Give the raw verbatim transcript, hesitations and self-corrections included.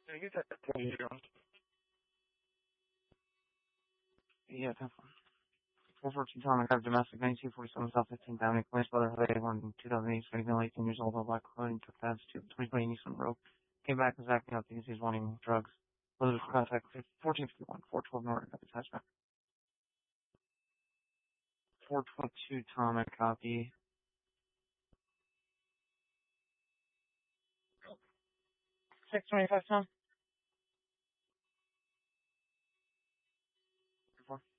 Can I get that twenty-eight on? Yeah, that's fine. four fourteen Tom, I have domestic ninety-two forty-seven South fifteenth Avenue, Claims Brother Jose, one two thousand eight, male eighteen years old, all black clothing, took that to twenty twenty Nissan Rogue. Came back and was acting up because he's wanting drugs. Political contact fourteen fifty-one, four twelve Norton, got the attachment. four twenty-two Tom, I copy. six twenty-five Tom.